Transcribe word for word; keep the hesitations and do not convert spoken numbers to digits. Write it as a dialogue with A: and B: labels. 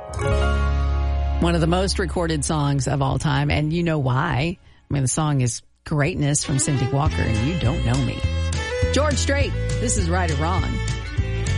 A: One of the most recorded songs of all time, and you know why. I mean, the song is Greatness from Cindy Walker, and You Don't Know Me. George Strait, this is Right or Wrong.